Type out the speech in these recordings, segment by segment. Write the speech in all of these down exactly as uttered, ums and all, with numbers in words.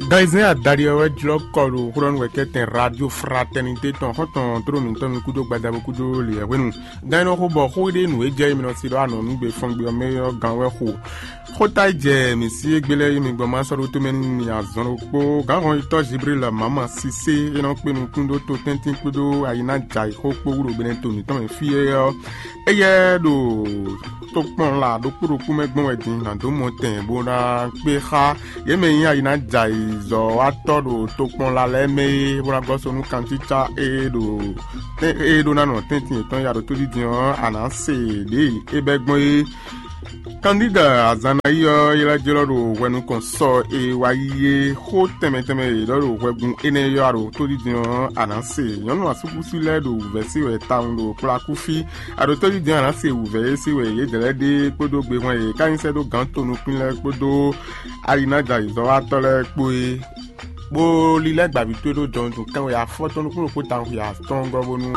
Gaisne a Dario Edlo Koro, Huron Weket, Radio Fraternité, ton Hoton, Trominton, Kudo, Badabo Kudo, Liawenu. Dino Hobo, Houdin, Wejay, Minosirano, Nube, Fongio, Mayor, Ganweho. Hota je, Monsieur Gbele, Migoma, Sorotumen, Yazonoko, Garon, Ito, Jibril, Mama, Sisse, Enok, Kundo, Totentin, Kudo, Aina Jai, Hopo, Beneto, Miton, Fier, Eyedo, Tokpon la, Dokuro, Kumegbon, Edin, Nando Monten, Bona, Peha, Yemen, Aina Jai, Zo, Atodo, Tokpon la, Leme, Bona Gossonu, Kanticha, Edo, Edo, Nano, Tentin, Ton, Yado, Todidion, Ananse, De, Ebegmoe, Candida Zanayo Yelajero when you consort a waye ho temeteme loro wegun ene yaro to di dian ananse yonu asukusi ledo vesi we town do plakufi ado to di dian ananse u vesi we ye delede podo gbe won e kan se do gan to nu pinle podo arina ja izo atole poe bo lile gba bi to do jon to kan we afoto nu kuro ko tan we a ton govonu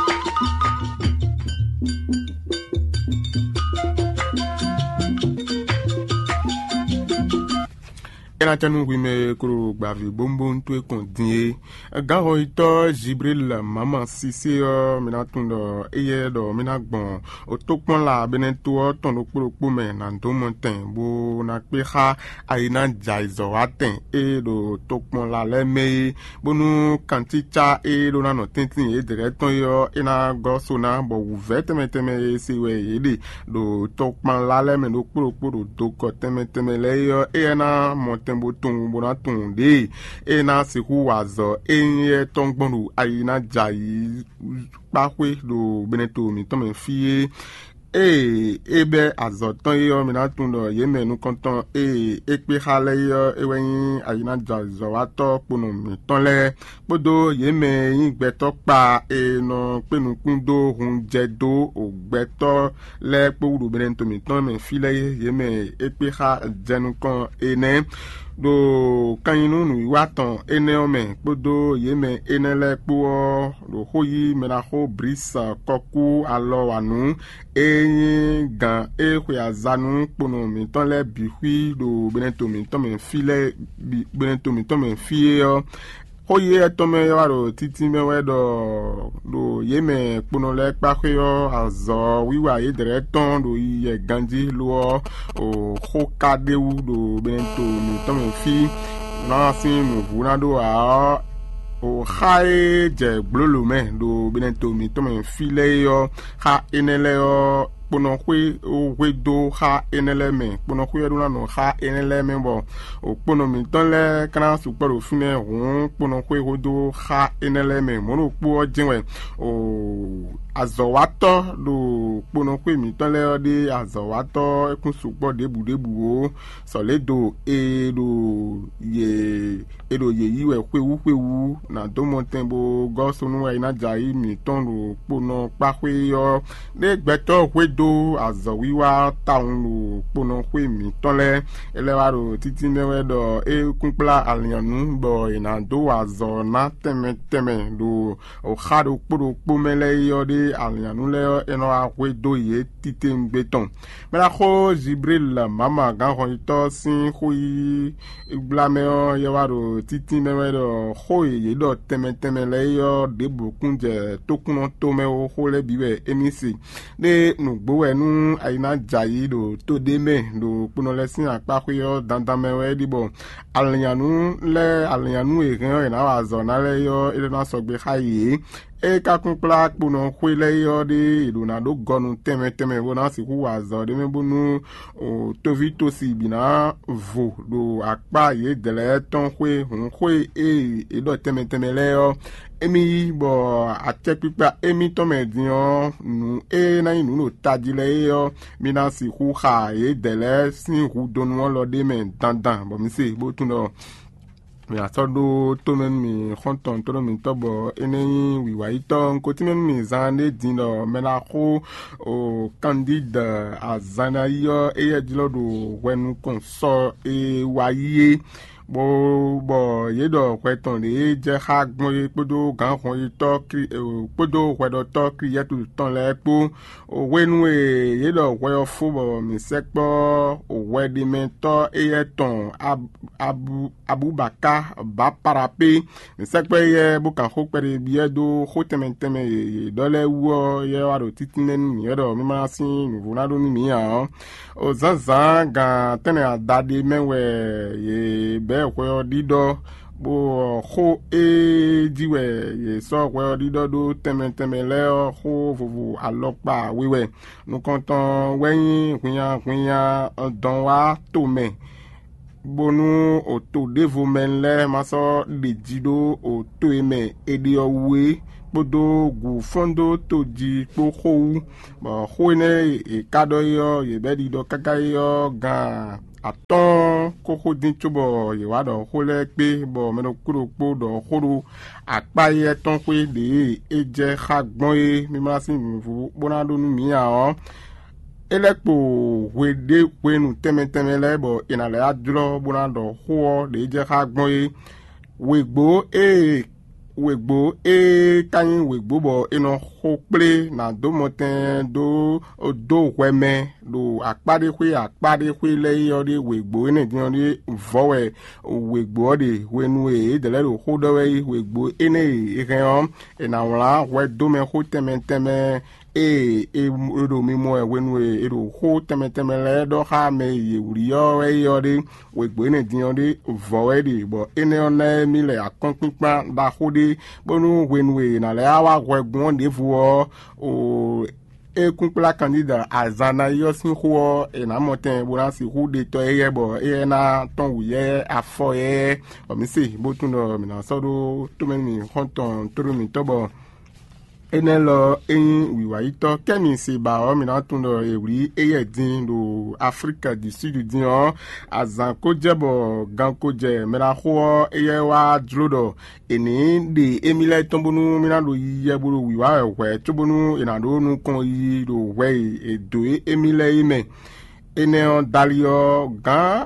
Ena tenu wime kuro gbavi bombo ntwe kondie garo ito Jibril Mama Sisse yo mina tundo eye do mina gbon otokpon la benento tondo kuro kpome na ndo monten bo na peha aina jaizo aten e do tokpon la leme bonu kanticha e do na no tintin e directon yo ena gosona bo uve teme teme siwe yede do tokpon la leme do kuro kuro do ko teme teme le yo ena monten Temboton Bonaton de Ena Siku Wazo Enye Tongbonu Aina Jai Pakwe do Beneto mi Tom Fie E ebe azotan yo minatun do yeme nu konton e ekpe hale yo ewen ayina jazo ato pono mi tonle podo yeme yin gbeto pa e no penu kundo hun jedo ogbeto le podo benento mi ton me file yeme ekpe ha jenu kon ene do kanyinu nu waton ene ome podo yeme enele po do hoyi mena ho brisa koku alo anu e gan e hwe azanu pono mi ton le bihui do benento mi ton me file benento mi ton me fie Oye tome yaro titi mewe do do yeme pono le pakwe yo azo wiwa ye directon do ye ganji lo o hokade u do bento mi tome fi na sin mu vuna do a o hae je blolo me do bento mi tome fi le yo ha enele yo pono kwe o wedo ha enele me pono kwe do na no ha enele me bo o pono mi ton le kana super o fune hon pono kwe wedo ha enele me mo no po jinwe o azowato do pono kwe mi ton le de azowato ekun super debu debu o soledo e do ye e do ye yiwe kwe wu kwe wu na do montembo gosonu ina jai mi ton do pono pa kwe yo de gbeto kwe do azowiwa taun lo pono kwe mi tonle elewaro titi mewe do e kunpla alianu bo ina do azo na teme teme do o khado kporo kpomele yo de alianu le eno akwe do ye titi mbeton mela kho Jibril Mama gan ito sin khui blame yo yewaro titi mewe do kho ye do teme teme le yo de bokunje tokuno tome o khole biwe emisi de nugbo nu aina jayi do to deme do puno lesin apakwe yo dandamewe dibo alianu le alianu e ren na wazo na le yo ile na sogbe haye e ka kunpla puno kwele yo de iduna do gonu teme teme bona si ku wazo de mebunu o to vito si bina vo do akpa ye dele ton kwe hun kwe e e do teme teme le yo emi bo ate pipa emi to median nu e na inu no tajile yo mina si hu ha e dele sin hu donu lo de men dandan bo mi se bo tun do mi atodo to men mi khonton to mi tobo eni wiwa ito ko ti men mi zande din do mena ko o candida azana yo e jilo do wenu konso e waye bo bo yedo kweton de je ha gbon ye podo gan kon ye to kri podo kwedo to kri ye tu ton le po o wenu e yedo kwe fo bo mi sekpo o wedi men to e ye ton abu abubaka ba parape mi sekpo ye bu kan ho pere bi yedo ho temen temen ye do le wo ye wa do titinen mi yedo mi ma sin mi vona do ni mi an o zanzan gan tene adade menwe ye be kwe dido bo ho e diwe ye so kwe dido do temen temen le ho vovo alopa wewe nu kontan weyin kunya kunya don wa to me bonu oto devo men le maso de jido o to eme edi owe podo gu fondo to ji po ho ba ho ne e kado yo ye be dido kaka yo ga aton koko din tubo ye wa do ho le pe bo me no kuro po do horo apaye ton pe de e je khagbon e mi ma sin fu bona do nu mi a o elekpo wede wenu teme teme le bo ina le adlo bona do ho de je khagbon e wegbo e wegbo e kanyin wegbo bo ino ho ple na do moten do do weme do akpade kwe akpade kwe le yo de wegbo ene di on de vowe wegbo de wenu e de le ho do we wegbo ene e ren e na wala we do me ho teme teme e e do mi mo e wenu e do ho teme teme le do ha me ye wuri yo e yo de wegbo ene di on de vowe de bo ene on na mi le akonpinpa da ho de bonu wenu e na le awa wegun de fu o e kumpla candidat azana yo sin ho e na moten bona si hu de to e bo e na ton wuye afo e o mi se bo tun do mi na so do to me mi honton to mi to bo ene lo eyin wiwa ito kemi se ba o mi na tun do ewri eye din do Africa du Sud din o azan ko jebo gan ko je mera ho eye wa drodo eni de emile tombonu mi na do ye buru wiwa we tobonu ina do nu kon yi do we e do emile ime ene on dalio gan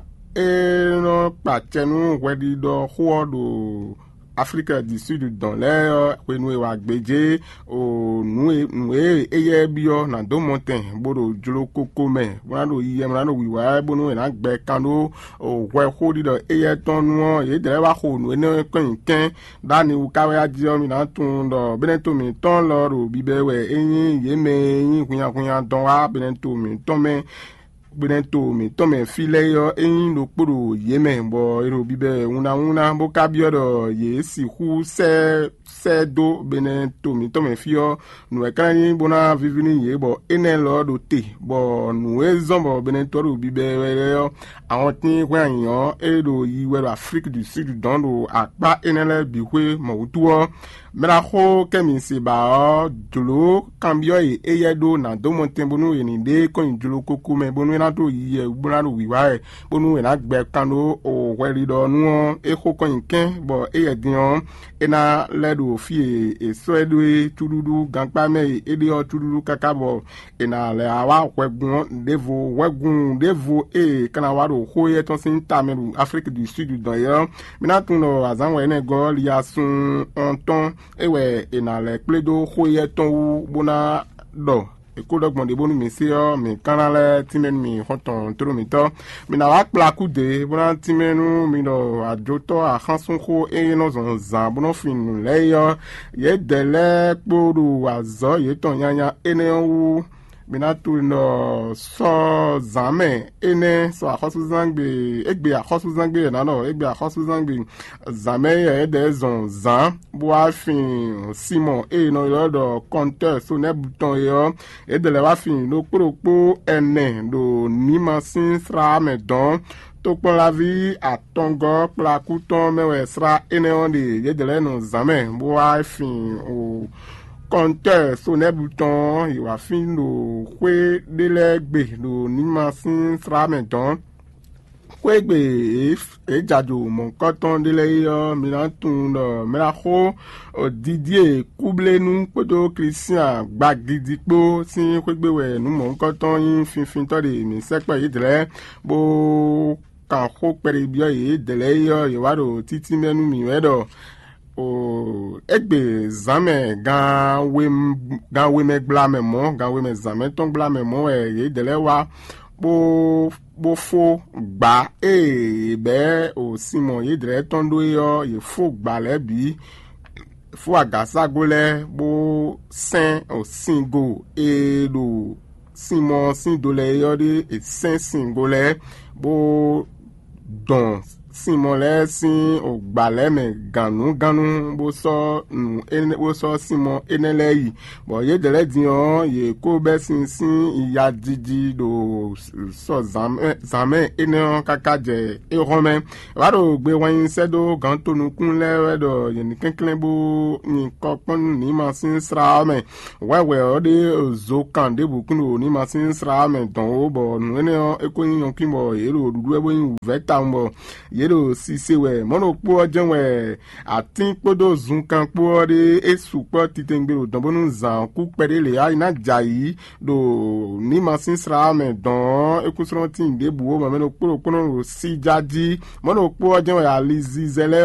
e no patenu wedi do ho do Africa du Sud dans l'air we nous wa gbeje o nu nu eye bio na do monten bodo jolo koko me bona do yi na do wiwa bonu na gbe kanu o we ho di do eye ton nu ye de wa ho nu ne kan ken dani u ka wa ji o mi na tun do beneto mi ton lo ro bibe we eyin ye me yin kunya kunya don wa beneto mi ton me Benento mi tome file yo eyin lo kporo ye me bo ero bibe una una bo kabio do ye si hu se se do benento mi tome fio nu ekani bona vivini ye bo ene lo do te bo nu ezon bo benento ro bibe yo awon tin kwa yan e do yi we Afrique du Sud don do apa enele biwe mo utuo mera ho kemi se ba dolo cambio e eyedo na do monten bonu eni de kon dolo koko me bonu na to yi gbona do wiwa e bonu na gbe kanu o weri do nu e ho kon ken bo eyedin e na ledo fi e so edo e tududu ganpa me e de o tududu kakabo e na le awa wegun devo wegun devo e kana wa do ho ye ton sin tameru Afrique du Sud do yo mina tun no azan we ne go ya sun onton ewe ina le pledo khoye ton bona do e ko dogbon de bonu mi se o mi kanale timen mi hoton tro mi to mi na wa pla ku de bona timenu mi do ajoto a khansun kho e no zon zan bona fin le yo ye de le poru azo ye ton yanya ene wu minatu no so zame ene so akhosu zangbe egbe akhosu zangbe na no egbe akhosu zangbe zame e de zon zan bo afin simon e no yodo compteur so ne bouton yo e de le wa fin no propo ene do nimasin sra me don to pon la vie a tongo pla couton me we sra ene on de ye de le no zame bo afin o compteur so ne bouton il va fin lo kwe de legbe lo ni masin fra medan kwe gbe e jado mon coton de le yo mi na tun do mi la ho Didier kuble nu poto Christian gbagdidipo sin kwe gbe we nu mon coton yin fin fin to de mi sepe idre bo kan xɔ kpe ɖe bia ye dele yɔ yewa ɖo titi mɛnu mi wɛ ɖɔ o egbe zame gã wem gã weme gbla me mɔ gã weme zame tɔn gbla me mɔ ɛ ye dele wa bo bo fo gba eye bɛ o simɔ ye dele tɔn do yɔ ye fo gba lɛ bi fo agasago lɛ bo sɛn o singo e do simɔ sin do lɛ yɔ de esɛn singo lɛ bo dɔn simɔ lɛ sin o gba lɛ mɛ ganu ganu bo sɔ nu ene bo sɔ simɔ ene lɛ yi bɔn ye de lɛ diɔ ye ko bɛ sin sin iya didi do sɔ zame zame ene kaka dze exɔmɛ va do gbe wɔnyi sɛ do gan to nukun lɛ wɛ dɔ yeni keklẽ bo nyi kɔkpɔn ni ma sin sra mɛ wɛwɛ ɔde zo kan de bukun do ni ma sin sra mɛ dɔn o bɔn nu ene eko yin yɔnkin bɔ ye do dudu ɛbo yin vɛ tan bɔ ye do sise wɛ mɔno kpɔ dze wɛ ati kpodo zun kan kpɔ de esu kpɔ titengbe do dɔnbɔnu zan ku kpɛ de le ayi na dza yi do ni ma sin sra mɛ dɔn ekusrɔn ti de bu o mɛ mɛ no kpɔ kpɔ no si dzadzi mɔno kpɔ dze wɛ ali zizɛ lɛ